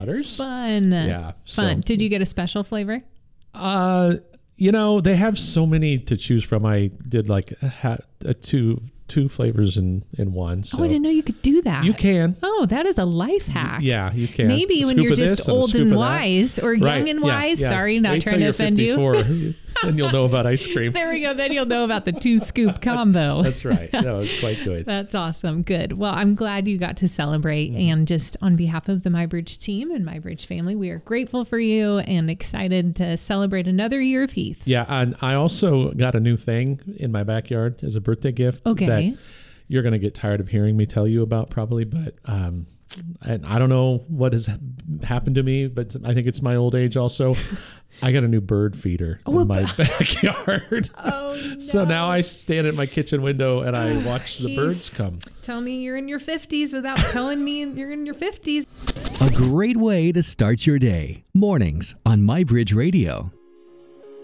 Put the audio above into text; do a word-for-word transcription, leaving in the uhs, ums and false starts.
Butters. Fun. Yeah. Fun. So, Did you get a special flavor? Uh, you know, they have so many to choose from. I did like a, ha- a two two flavors in, in one. So Oh, I didn't know you could do that. you can. Oh, that is a life hack. Yeah, you can. Maybe A when scoop you're of just this and a old scoop and of that. wise or Right, young and yeah, wise. yeah. Sorry, not Wait trying till to you're offend you. fifty-four, then you'll know about ice cream. There we go. Then you'll know about the two scoop combo. That's right. That was quite good. That's awesome. Good. Well, I'm glad you got to celebrate. Mm-hmm. And just on behalf of the MyBridge team and MyBridge family, we are grateful for you and excited to celebrate another year of Heath. Yeah, and I also got a new thing in my backyard as a birthday gift. Okay. That you're going to get tired of hearing me tell you about probably, but um, and I don't know what has happened to me, but I think it's my old age also. I got a new bird feeder Oh, in my a- backyard. Oh, no. So now I stand at my kitchen window and I watch the Heath. birds come. Tell me you're in your fifties without telling me you're in your fifties. A great way to start your day. Mornings on MyBridge Radio.